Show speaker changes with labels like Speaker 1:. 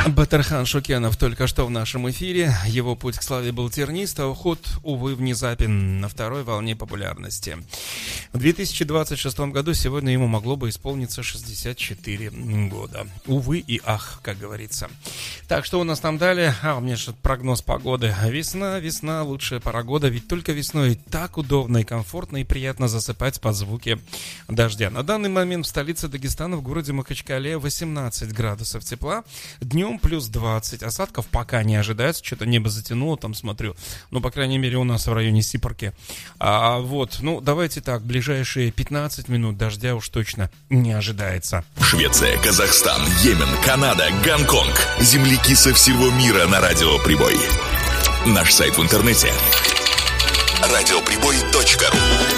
Speaker 1: Батырхан Шукенов только что в нашем эфире. Его путь к славе был тернист, а уход, увы, внезапен на второй волне популярности. В 2026 году сегодня ему могло бы исполниться 64 года. Увы и ах, как говорится. Так, что у нас там далее? У меня же прогноз погоды. Весна, лучшая пора года, ведь только весной так удобно и комфортно и приятно засыпать под звуки дождя. На данный момент в столице Дагестана, в городе Махачкале, 18 градусов тепла. Днем плюс 20. Осадков пока не ожидается. Что-то небо затянуло, там смотрю. Ну, по крайней мере, у нас в районе Сипарки. Давайте так. Ближайшие 15 минут дождя уж точно не ожидается.
Speaker 2: Швеция, Казахстан, Йемен, Канада, Гонконг. Земляки со всего мира на Радио Прибой. Наш сайт в интернете. Радиоприбой.ру